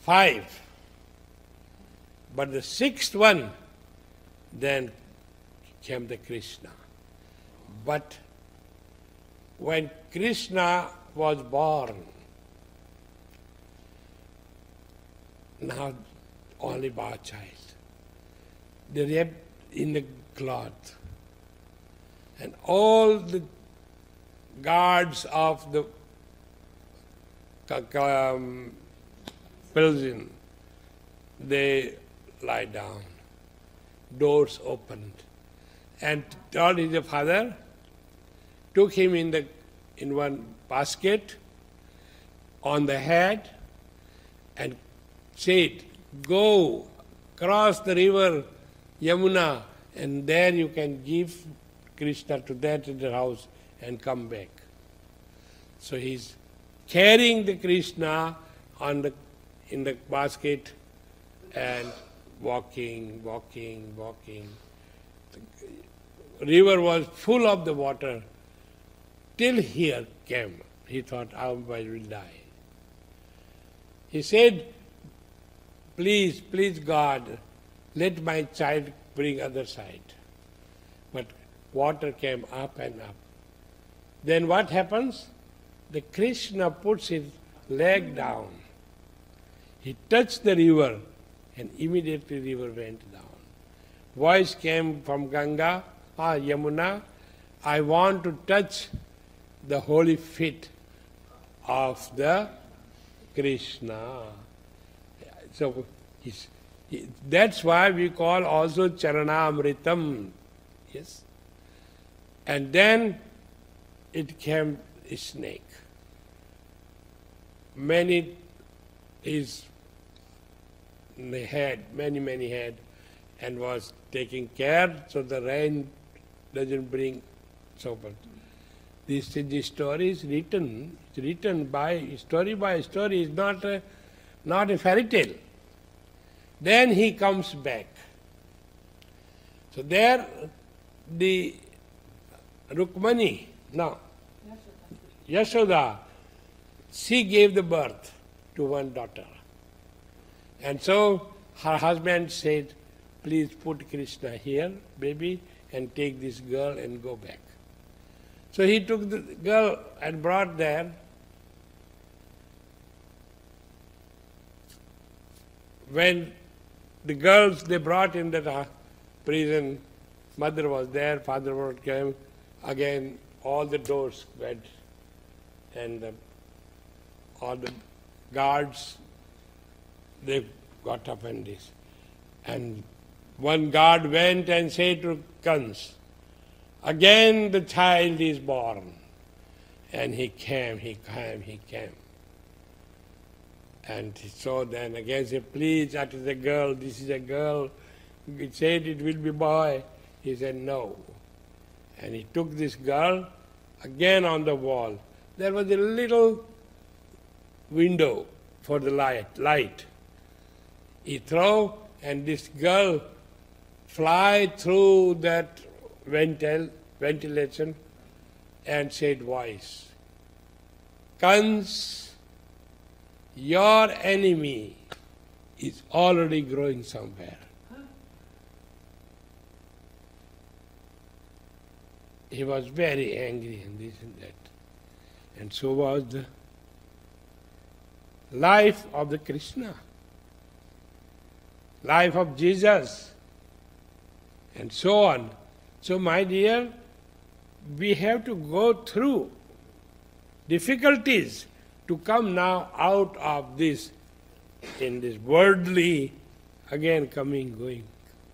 5. But the 6th one, then came the Krishna. But when Krishna was born, now only bar child, they wrapped in the cloth, and all the guards of the prison, they lie down, doors opened, and told his father, took him in one basket on the head, and said, go cross the river Yamuna, and there you can give Krishna to that in the house and come back. So he's carrying the Krishna in the basket and walking. The river was full of the water till here came. He thought, I will die. He said, please God, let my child bring other side. But water came up and up. Then what happens? The Krishna puts his leg down. He touched the river, and immediately the river went down. Voice came from Yamuna, I want to touch the holy feet of the Krishna. So that's why we call also Charanamritam. Yes. And then it came a snake. Many had, and was taking care so the rain doesn't bring so much. The story is written. It's written by story, is not a fairy tale. Then he comes back. So there the Rukmani, Yashoda, she gave the birth to one daughter. And so her husband said, please put Krishna here, baby, and take this girl and go back. So he took the girl and brought there. When the girls they brought in the prison, mother was there, father came, again all the doors went, and all the guards, they got up and this. And one guard went and said to Kans, again the child is born. And he came. And so then again said, please, that is a girl, this is a girl. He said it will be boy. He said no. And he took this girl again on the wall. There was a little window for the light. He threw, and this girl fly through that ventilation and said voice, Kans, your enemy is already growing somewhere. He was very angry and this and that. And so was the life of the Krishna, life of Jesus, and so on. So my dear, we have to go through difficulties to come now out of this, in this worldly, again coming, going.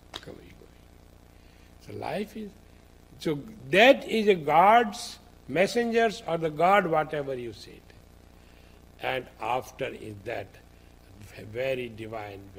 So life is, so that is a God's messengers or the God, whatever you said. And after is that very divine,